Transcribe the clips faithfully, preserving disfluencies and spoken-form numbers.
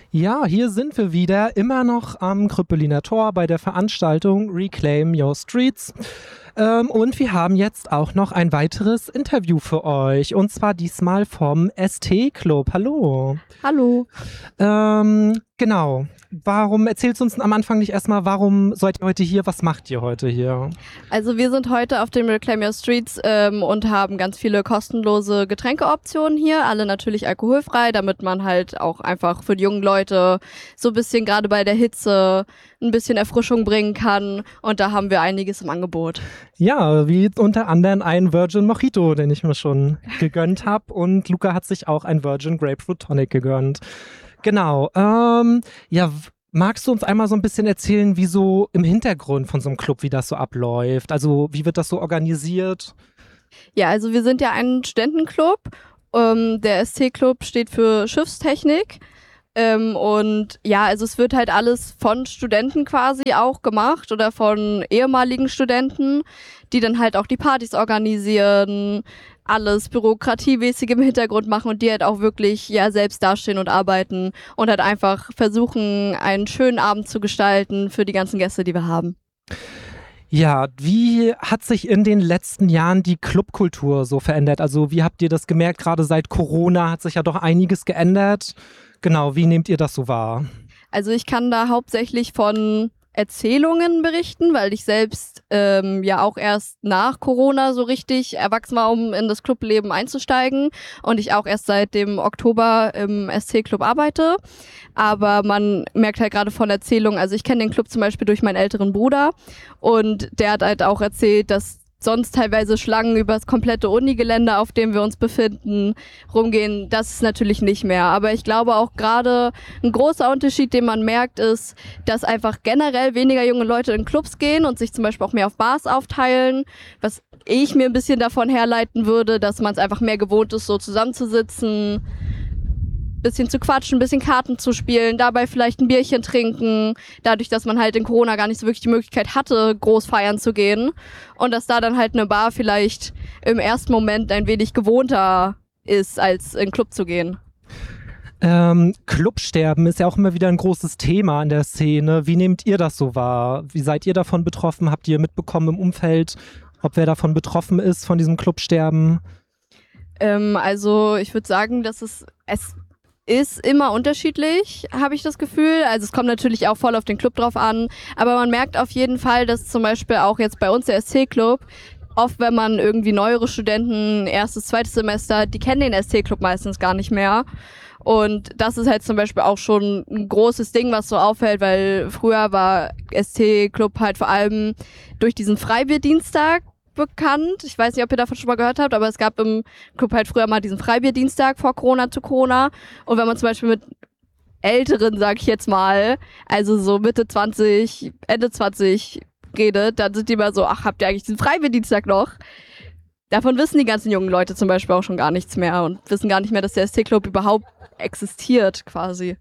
Ja, hier sind wir wieder, immer noch am Krüppeliner Tor bei der Veranstaltung Reclaim Your Streets. Ähm, und wir haben jetzt auch noch ein weiteres Interview für euch, und zwar diesmal vom S T-Club. Hallo. Hallo. Ähm, genau. Warum erzählst du uns am Anfang nicht erstmal, warum seid ihr heute hier? Was macht ihr heute hier? Also wir sind heute auf dem Reclaim Your Streets ähm, und haben ganz viele kostenlose Getränkeoptionen hier, alle natürlich alkoholfrei, damit man halt auch einfach für die jungen Leute so ein bisschen gerade bei der Hitze ein bisschen Erfrischung bringen kann, und da haben wir einiges im Angebot. Ja, wie unter anderem ein Virgin Mojito, den ich mir schon gegönnt habe, und Luca hat sich auch ein Virgin Grapefruit Tonic gegönnt. Genau, ähm, ja, magst du uns einmal so ein bisschen erzählen, wie so im Hintergrund von so einem Club, wie das so abläuft? Also wie wird das so organisiert? Ja, also wir sind ja ein Studentenclub. Ähm, der S T-Club steht für Schiffstechnik. Ähm, und ja, also es wird halt alles von Studenten quasi auch gemacht oder von ehemaligen Studenten, die dann halt auch die Partys organisieren, alles bürokratiemäßig im Hintergrund machen und die halt auch wirklich ja selbst dastehen und arbeiten und halt einfach versuchen, einen schönen Abend zu gestalten für die ganzen Gäste, die wir haben. Ja, wie hat sich in den letzten Jahren die Clubkultur so verändert? Also wie habt ihr das gemerkt? Gerade seit Corona hat sich ja doch einiges geändert. Genau, wie nehmt ihr das so wahr? Also ich kann da hauptsächlich von Erzählungen berichten, weil ich selbst ähm, ja auch erst nach Corona so richtig erwachsen war, um in das Clubleben einzusteigen, und ich auch erst seit dem Oktober im S T-Club arbeite. Aber man merkt halt gerade von Erzählungen, also ich kenne den Club zum Beispiel durch meinen älteren Bruder, und der hat halt auch erzählt, dass sonst teilweise Schlangen über das komplette Unigelände, auf dem wir uns befinden, rumgehen. Das ist natürlich nicht mehr. Aber ich glaube auch gerade ein großer Unterschied, den man merkt, ist, dass einfach generell weniger junge Leute in Clubs gehen und sich zum Beispiel auch mehr auf Bars aufteilen, was ich mir ein bisschen davon herleiten würde, dass man es einfach mehr gewohnt ist, so zusammenzusitzen, bisschen zu quatschen, ein bisschen Karten zu spielen, dabei vielleicht ein Bierchen trinken, dadurch, dass man halt in Corona gar nicht so wirklich die Möglichkeit hatte, groß feiern zu gehen, und dass da dann halt eine Bar vielleicht im ersten Moment ein wenig gewohnter ist, als in den Club zu gehen. Ähm, Clubsterben ist ja auch immer wieder ein großes Thema in der Szene. Wie nehmt ihr das so wahr? Wie seid ihr davon betroffen? Habt ihr mitbekommen im Umfeld, ob wer davon betroffen ist, von diesem Clubsterben? Ähm, also ich würde sagen, dass es, es ist immer unterschiedlich, habe ich das Gefühl. Also es kommt natürlich auch voll auf den Club drauf an, aber man merkt auf jeden Fall, dass zum Beispiel auch jetzt bei uns der S T-Club, oft wenn man irgendwie neuere Studenten, erstes, zweites Semester, die kennen den S T-Club meistens gar nicht mehr. Und das ist halt zum Beispiel auch schon ein großes Ding, was so auffällt, weil früher war S T-Club halt vor allem durch diesen Freibierdienstag bekannt. Ich weiß nicht, ob ihr davon schon mal gehört habt, aber es gab im Club halt früher mal diesen Freibierdienstag vor Corona zu Corona. Und wenn man zum Beispiel mit Älteren, sag ich jetzt mal, also so Mitte zwanzig, Ende zwanzig redet, dann sind die immer so, ach, habt ihr eigentlich diesen Freibierdienstag noch? Davon wissen die ganzen jungen Leute zum Beispiel auch schon gar nichts mehr und wissen gar nicht mehr, dass der S T-Club überhaupt existiert, quasi.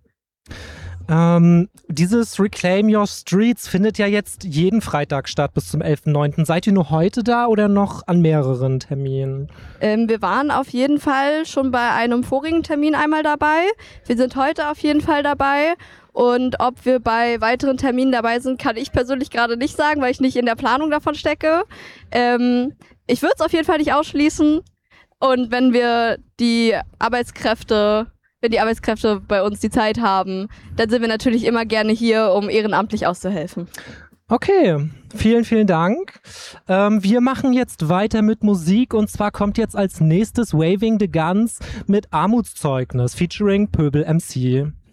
Ähm, dieses Reclaim Your Streets findet ja jetzt jeden Freitag statt bis zum elften neunten Seid ihr nur heute da oder noch an mehreren Terminen? Ähm, wir waren auf jeden Fall schon bei einem vorigen Termin einmal dabei. Wir sind heute auf jeden Fall dabei. Und ob wir bei weiteren Terminen dabei sind, kann ich persönlich gerade nicht sagen, weil ich nicht in der Planung davon stecke. Ähm, ich würde es auf jeden Fall nicht ausschließen. Und wenn wir die Arbeitskräfte Wenn die Arbeitskräfte bei uns die Zeit haben, dann sind wir natürlich immer gerne hier, um ehrenamtlich auszuhelfen. Okay, vielen, vielen Dank. Ähm, wir machen jetzt weiter mit Musik, und zwar kommt jetzt als nächstes Waving the Guns mit Armutszeugnis featuring Pöbel M C.